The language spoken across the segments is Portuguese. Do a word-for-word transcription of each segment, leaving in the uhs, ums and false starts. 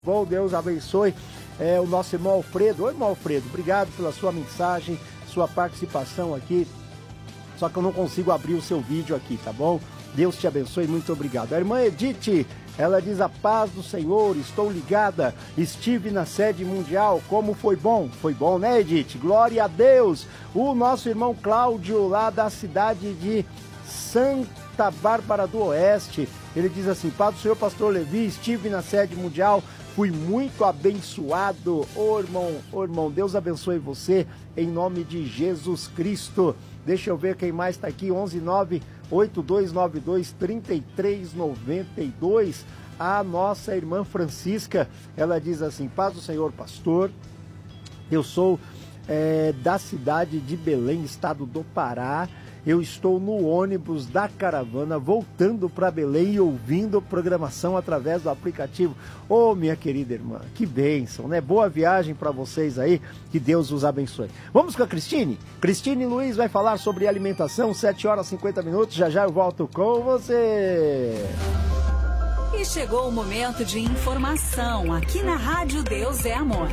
Bom, Deus abençoe é, o nosso irmão Alfredo. Oi, irmão Alfredo, obrigado pela sua mensagem, sua participação aqui. Só que eu não consigo abrir o seu vídeo aqui, tá bom? Deus te abençoe, muito obrigado. A irmã Edith, ela diz: a paz do Senhor, estou ligada, estive na sede mundial, como foi bom? Foi bom, né, Edith? Glória a Deus! O nosso irmão Cláudio, lá da cidade de Santa Bárbara do Oeste, ele diz assim: paz do Senhor, pastor Levi, estive na sede mundial, fui muito abençoado. Ô irmão, ô irmão, Deus abençoe você, em nome de Jesus Cristo. Deixa eu ver quem mais está aqui, onze nove oito dois nove dois três três nove dois. A nossa irmã Francisca, ela diz assim: paz do Senhor, pastor, eu sou é, da cidade de Belém, estado do Pará. Eu estou no ônibus da caravana voltando para Belém e ouvindo programação através do aplicativo. Ô, oh, minha querida irmã, que bênção, né? Boa viagem para vocês aí, que Deus os abençoe. Vamos com a Cristine? Cristine Luiz vai falar sobre alimentação, sete horas e cinquenta minutos, já já eu volto com você. E chegou o momento de informação aqui na Rádio Deus é Amor.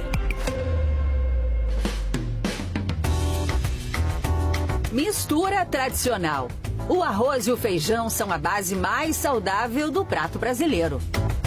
Mistura tradicional. O arroz e o feijão são a base mais saudável do prato brasileiro.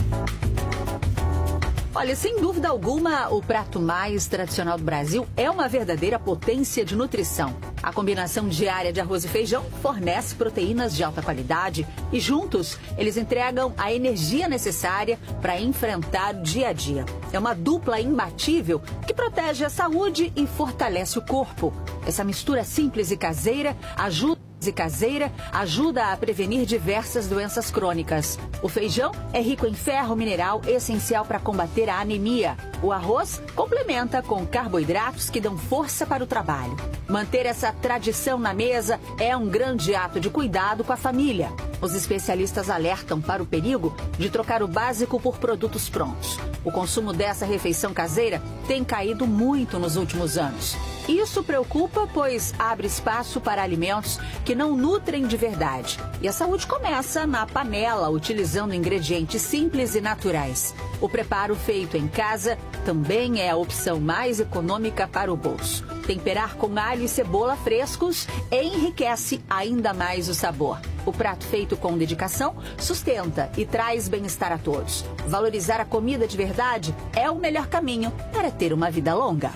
Olha, sem dúvida alguma, o prato mais tradicional do Brasil é uma verdadeira potência de nutrição. A combinação diária de arroz e feijão fornece proteínas de alta qualidade e juntos eles entregam a energia necessária para enfrentar o dia a dia. É uma dupla imbatível que protege a saúde e fortalece o corpo. Essa mistura simples e caseira ajuda e caseira ajuda a prevenir diversas doenças crônicas. O feijão é rico em ferro mineral essencial para combater a anemia. O arroz complementa com carboidratos que dão força para o trabalho. Manter essa tradição na mesa é um grande ato de cuidado com a família. Os especialistas alertam para o perigo de trocar o básico por produtos prontos. O consumo dessa refeição caseira tem caído muito nos últimos anos. Isso preocupa, pois abre espaço para alimentos que não nutrem de verdade. E a saúde começa na panela, utilizando ingredientes simples e naturais. O preparo feito em casa também é a opção mais econômica para o bolso. Temperar com alho e cebola frescos enriquece ainda mais o sabor. O prato feito com dedicação sustenta e traz bem-estar a todos. Valorizar a comida de verdade é o melhor caminho para ter uma vida longa.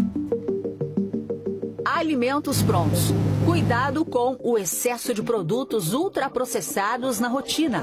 Alimentos prontos. Cuidado com o excesso de produtos ultraprocessados na rotina.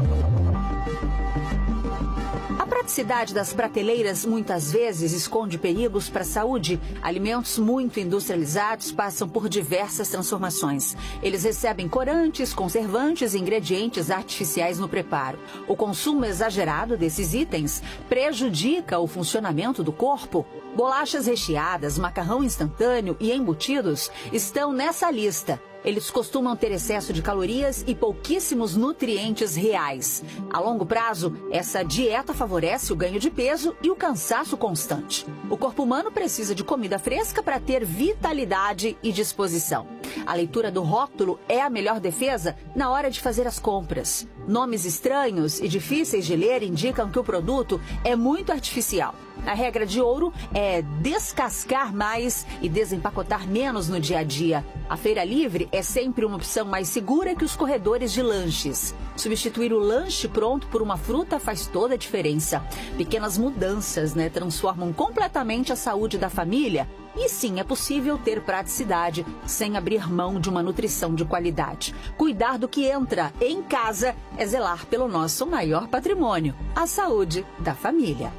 A praticidade das prateleiras muitas vezes esconde perigos para a saúde. Alimentos muito industrializados passam por diversas transformações. Eles recebem corantes, conservantes e ingredientes artificiais no preparo. O consumo exagerado desses itens prejudica o funcionamento do corpo. Bolachas recheadas, macarrão instantâneo e embutidos estão nessa lista. Eles costumam ter excesso de calorias e pouquíssimos nutrientes reais. A longo prazo, essa dieta favorece o ganho de peso e o cansaço constante. O corpo humano precisa de comida fresca para ter vitalidade e disposição. A leitura do rótulo é a melhor defesa na hora de fazer as compras. Nomes estranhos e difíceis de ler indicam que o produto é muito artificial. A regra de ouro é descascar mais e desempacotar menos no dia a dia. A feira livre é sempre uma opção mais segura que os corredores de lanches. Substituir o lanche pronto por uma fruta faz toda a diferença. Pequenas mudanças, né, transformam completamente a saúde da família. E sim, é possível ter praticidade sem abrir mão de uma nutrição de qualidade. Cuidar do que entra em casa é zelar pelo nosso maior patrimônio, a saúde da família.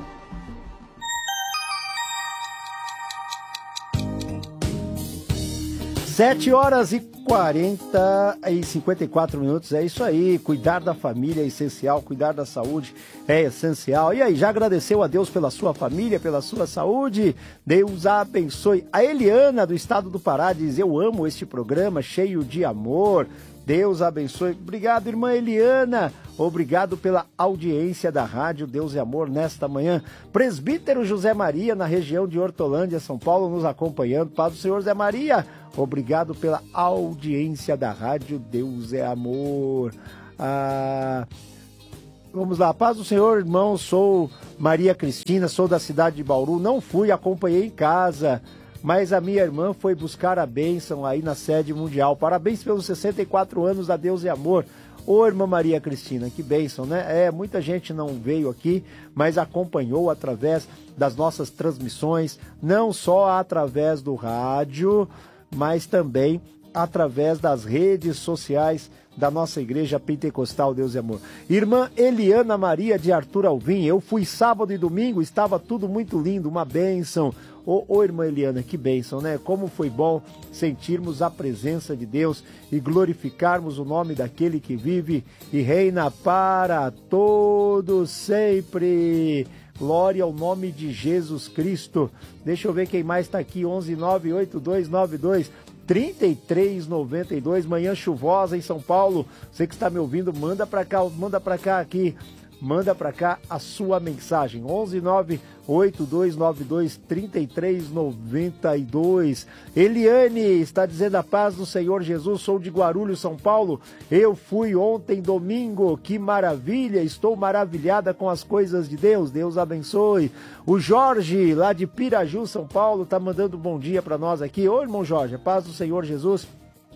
sete horas e quarenta e cinquenta e quatro minutos, é isso aí. Cuidar da família é essencial, cuidar da saúde é essencial. E aí, já agradeceu a Deus pela sua família, pela sua saúde? Deus a abençoe. A Eliana, do estado do Pará, diz: eu amo este programa cheio de amor. Deus abençoe. Obrigado, irmã Eliana. Obrigado pela audiência da Rádio Deus é Amor nesta manhã. Presbítero José Maria, na região de Hortolândia, São Paulo, nos acompanhando. Paz do Senhor, Zé Maria. Obrigado pela audiência da Rádio Deus é Amor. Ah, Vamos lá, paz do Senhor, irmão, sou Maria Cristina, sou da cidade de Bauru, não fui, acompanhei em casa, mas a minha irmã foi buscar a bênção aí na sede mundial. Parabéns pelos sessenta e quatro anos da Deus e Amor. Ô, irmã Maria Cristina, que bênção, né? É, muita gente não veio aqui, mas acompanhou através das nossas transmissões, não só através do rádio, mas também através das redes sociais da nossa igreja pentecostal Deus e Amor. Irmã Eliana Maria de Arthur Alvim, eu fui sábado e domingo, estava tudo muito lindo, uma bênção. Ô, ô irmã Eliana, que bênção, né? Como foi bom sentirmos a presença de Deus e glorificarmos o nome daquele que vive e reina para todos sempre. Glória ao nome de Jesus Cristo. Deixa eu ver quem mais está aqui, onze nove oito dois nove dois trinta e três noventa e dois, manhã chuvosa em São Paulo. Você que está me ouvindo, manda para cá, manda para cá aqui, manda para cá a sua mensagem. onze nove oito dois nove dois trinta e três noventa e dois. Eliane está dizendo: a paz do Senhor Jesus, sou de Guarulhos, São Paulo. Eu fui ontem domingo, que maravilha, estou maravilhada com as coisas de Deus. Deus abençoe. O Jorge, lá de Piraju, São Paulo, está mandando um bom dia para nós aqui. Ô, irmão Jorge, a paz do Senhor Jesus,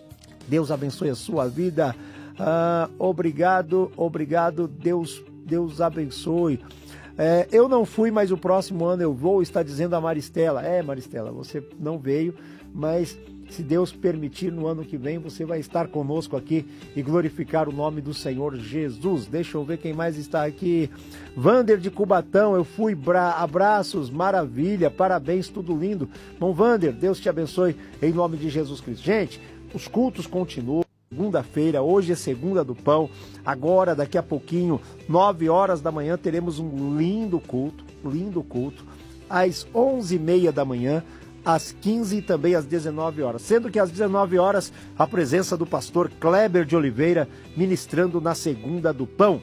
Deus abençoe a sua vida. Ah, obrigado, obrigado, Deus, Deus abençoe. É, eu não fui, mas o próximo ano eu vou, está dizendo a Maristela. É, Maristela, você não veio, mas se Deus permitir, no ano que vem você vai estar conosco aqui e glorificar o nome do Senhor Jesus. Deixa eu ver quem mais está aqui. Vander de Cubatão, eu fui, bra... abraços, maravilha, parabéns, tudo lindo. Bom, Vander, Deus te abençoe em nome de Jesus Cristo. Gente, os cultos continuam. Segunda-feira, hoje é segunda do pão, agora daqui a pouquinho, nove horas da manhã, teremos um lindo culto, lindo culto, às onze e meia da manhã, às quinze e também às dezenove horas, sendo que às dezenove horas, a presença do pastor Kleber de Oliveira, ministrando na segunda do pão.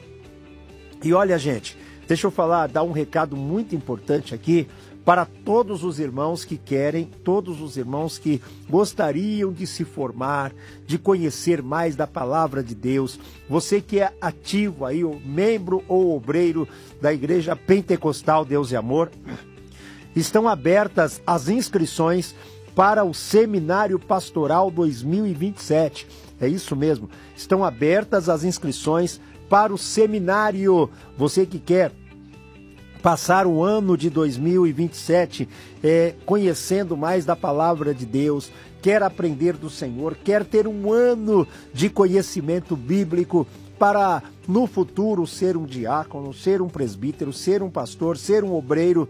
E olha, gente, deixa eu falar, dar um recado muito importante aqui, para todos os irmãos que querem, todos os irmãos que gostariam de se formar, de conhecer mais da palavra de Deus, você que é ativo aí, o membro ou obreiro da Igreja Pentecostal Deus e Amor, estão abertas as inscrições para o Seminário Pastoral dois mil e vinte e sete. É isso mesmo, estão abertas as inscrições para o seminário. Você que quer passar o ano de dois mil e vinte e sete é, conhecendo mais da palavra de Deus, quer aprender do Senhor, quer ter um ano de conhecimento bíblico para no futuro ser um diácono, ser um presbítero, ser um pastor, ser um obreiro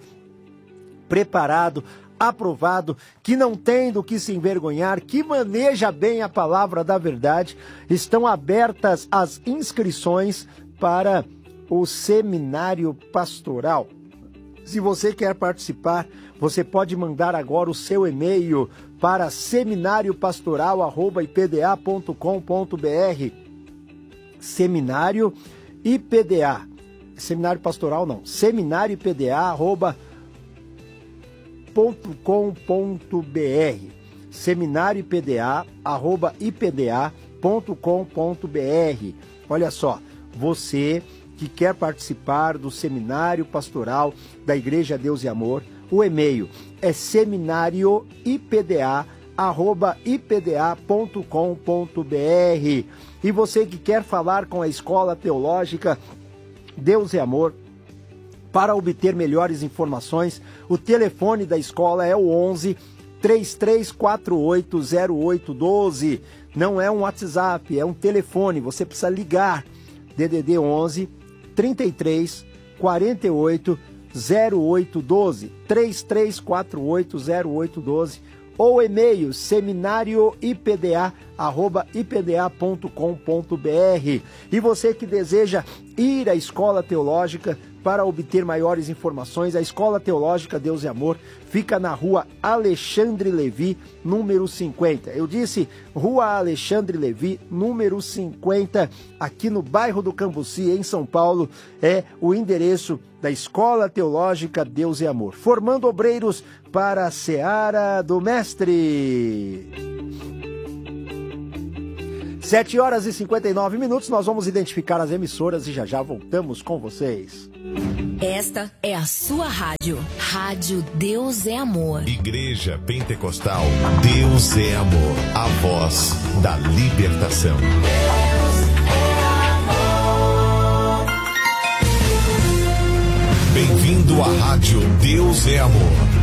preparado, aprovado, que não tem do que se envergonhar, que maneja bem a palavra da verdade. Estão abertas as inscrições para o seminário pastoral. Se você quer participar, você pode mandar agora o seu e-mail para seminario pastoral arroba i p d a ponto com ponto b r. Seminário I P D A. Seminário pastoral não. Seminário I P D A arroba ponto com ponto b r. Seminário I P D A arroba i p d a ponto com ponto b r. Olha só, você que quer participar do seminário pastoral da Igreja Deus e Amor, o e-mail é seminario i p d a arroba i p d a ponto com ponto b r. E você que quer falar com a Escola Teológica Deus e Amor, para obter melhores informações, o telefone da escola é o onze, três três quatro oito, zero oito um dois. Não é um WhatsApp, é um telefone, você precisa ligar. D D D onze, trinta e três, quarenta e oito, zero oito um dois, três três quatro oito, zero oito um dois, ou e-mail seminario i p d a arroba i p d a ponto com ponto b r. E você que deseja ir à Escola Teológica para obter maiores informações, a Escola Teológica Deus e Amor fica na rua Alexandre Levi, número cinquenta. Eu disse rua Alexandre Levi, número cinquenta, aqui no bairro do Cambuci, em São Paulo, é o endereço da Escola Teológica Deus e Amor, formando obreiros para a seara do Mestre. sete horas e cinquenta e nove minutos, nós vamos identificar as emissoras e já já voltamos com vocês. Esta é a sua rádio. Rádio Deus é Amor. Igreja Pentecostal Deus é Amor. A voz da libertação. Bem-vindo à Rádio Deus é Amor.